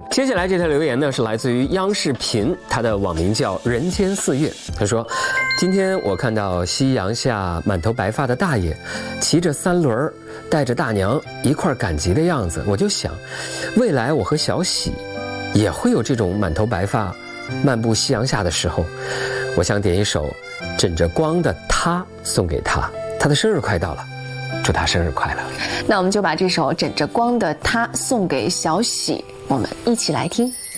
接下来这条留言呢是来自于央视频，他的网名叫人间四月。他说：“今天我看到夕阳下满头白发的大爷，骑着三轮，带着大娘一块赶集的样子，我就想，未来我和小喜也会有这种满头白发，漫步夕阳下的时候。我想点一首枕着光的他送给他，他的生日快到了。”祝他生日快乐！ 那我们就把这首枕着光的他送给小喜，我们一起来听。